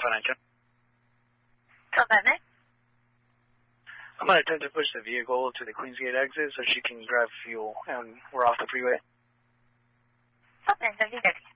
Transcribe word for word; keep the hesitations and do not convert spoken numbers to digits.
Financial. What's up, Nick? I'm going to attempt to push the vehicle to the Queensgate exit so she can grab fuel, and we're off the freeway. What's up, man?